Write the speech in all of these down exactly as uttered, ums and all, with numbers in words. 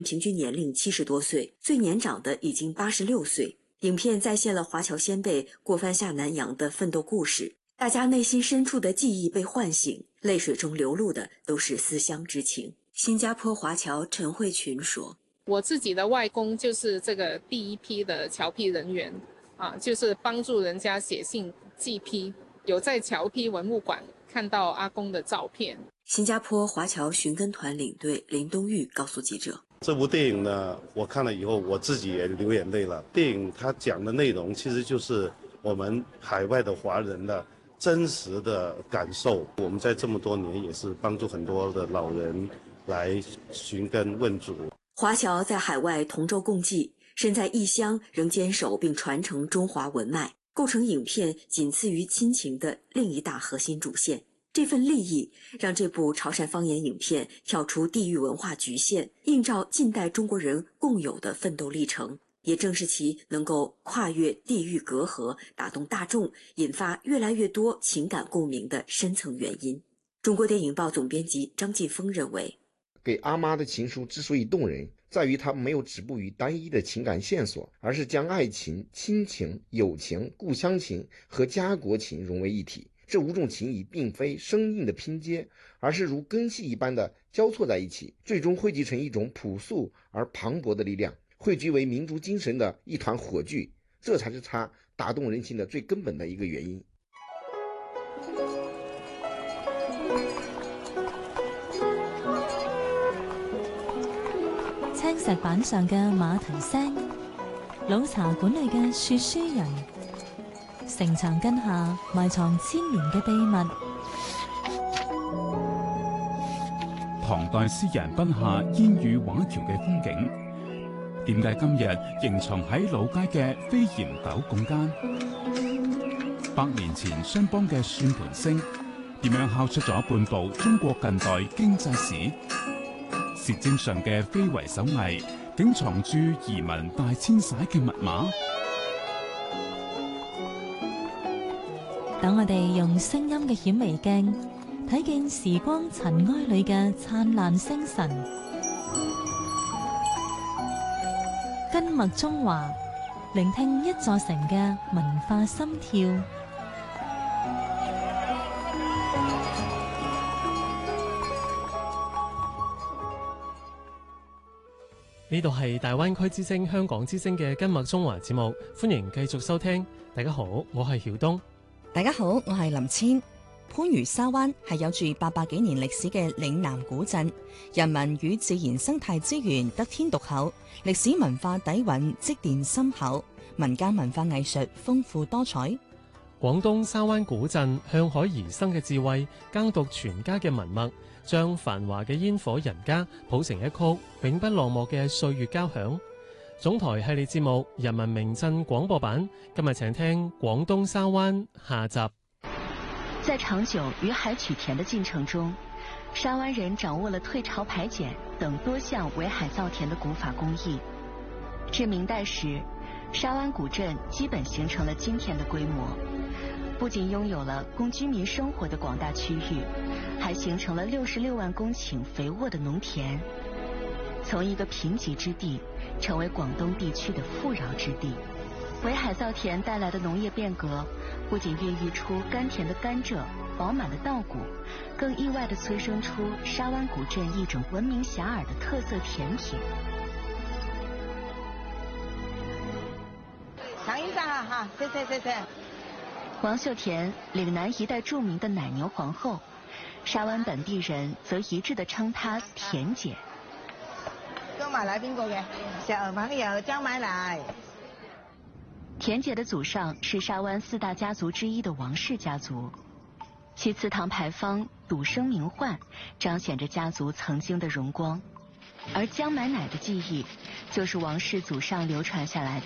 平均年龄七十多岁，最年长的已经八十六岁。影片再现了华侨先辈过番下南洋的奋斗故事，大家内心深处的记忆被唤醒，泪水中流露的都是思乡之情。新加坡华侨陈慧群说：“ 我自己的外公就是这个第一批的侨批人员啊，就是帮助人家写信寄批，有在侨批文物馆看到阿公的照片。” 新加坡华侨寻根团领队林东玉告诉记者：“ 这部电影呢，我看了以后，我自己也流眼泪了。电影它讲的内容其实就是我们海外的华人的真实的感受。我们在这么多年也是帮助很多的老人来寻根问祖。 华侨在海外同舟共济，身在异乡仍坚守并传承中华文脉，构成影片仅次于亲情的另一大核心主线。这份利益让这部潮汕方言影片跳出地域文化局限，映照近代中国人共有的奋斗历程，也正是其能够跨越地域隔阂，打动大众，引发越来越多情感共鸣的深层原因。中国电影报总编辑张晋峰认为， 给阿妈的情书之所以动人，在于它没有止步于单一的情感线索，而是将爱情、亲情、友情、故乡情和家国情融为一体。这五种情谊并非生硬的拼接，而是如根系一般的交错在一起，最终汇集成一种朴素而磅礴的力量，汇聚为民族精神的一团火炬，这才是它打动人心的最根本的一个原因。 青石板上嘅馬蹄聲，老茶館裏嘅說書人，城牆根下埋藏千年嘅秘密。 唐代詩人筆下煙雨畫橋嘅風景，點解今日仍藏喺老街嘅飛檐斗拱間？百年前商幫嘅算盤聲，點樣敲出咗半部中國近代經濟史？舌尖上嘅非遺手藝，竟藏住移民大遷徙嘅密碼。 等我哋用聲音嘅顯微鏡，睇見時光塵埃裏嘅燦爛星辰。根脈中華，聆聽一座城嘅文化心跳。 呢度係大灣區之聲、香港之聲嘅根脈中華節目，歡迎繼續收聽。大家好，我係曉東。 大家好，我係林千。番禺沙灣係有住八百幾年歷史嘅嶺南古鎮，人民與自然生態資源得天獨厚，歷史文化底蘊積澱深厚，民間文化藝術豐富多彩。 廣東沙灣古鎮向海而生嘅智慧，耕讀全家嘅文脈，將繁華嘅煙火人家譜成一曲永不落幕嘅歲月交響。總台系列節目《人民名鎮廣播版》，今日請聽廣東沙灣下集。 在長久與海取田的進程中，沙灣人掌握了退潮排鹼等多項圍海造田的古法工藝。至明代時，沙灣古鎮基本形成了今天的規模，不僅擁有了供居民生活的廣大區域，還形成了六十六萬公頃肥沃的農田，從一個貧瘠之地成為廣東地區的富饒之地。圍海造田帶來的農業變革，不僅孕育出甘甜的甘蔗、飽滿的稻谷，更意外地催生出沙灣古鎮一種聞名遐邇的特色甜品。 嘗一下哈，謝謝謝謝。 王秀田，嶺南一代著名的奶牛皇後，沙灣本地人則一致地稱她田姐。 張買奶邊個嘅？小朋友張買奶。 田姐的祖上是沙灣四大家族之一的王氏家族，其祠堂牌坊賭聲名喚，彰顯着家族曾經的榮光。而姜買奶的技藝，就是王氏祖上流傳下來的。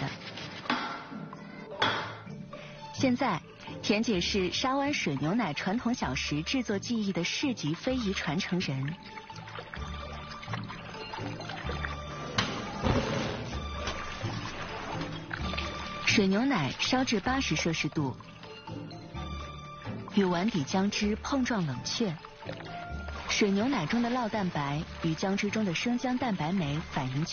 現在，田姐是沙灣水牛奶傳統小食製作技藝的市級非遺傳承人。水牛奶燒至八十攝氏度，與碗底薑汁碰撞冷卻， 水牛奶中的酪蛋白与姜汁中的生姜蛋白酶反应